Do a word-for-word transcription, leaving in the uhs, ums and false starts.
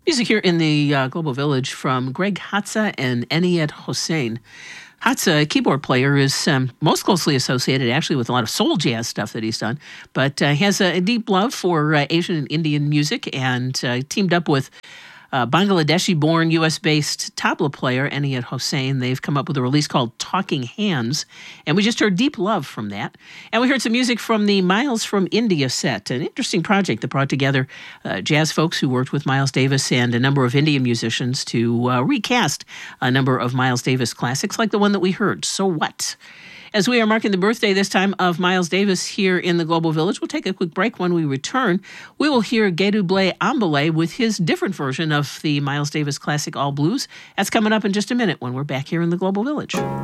Music here in the uh, Global Village from Greg Hatza and Eniyat Hossein. Hatza, a keyboard player, is um, most closely associated actually with a lot of soul jazz stuff that he's done, but uh, has a, a deep love for uh, Asian and Indian music, and uh, teamed up with uh, Bangladeshi-born U S-based tabla player Eniyat Hossein. They've come up with a release called Talking Hands, and we just heard Deep Love from that. And we heard some music from the Miles from India set, an interesting project that brought together uh, jazz folks who worked with Miles Davis and a number of Indian musicians to uh, recast a number of Miles Davis classics, like the one that we heard, So What? As we are marking the birthday this time of Miles Davis here in the Global Village, we'll take a quick break. When we return, we will hear Geduble Ambale with his different version of the Miles Davis classic All Blues. That's coming up in just a minute when we're back here in the Global Village.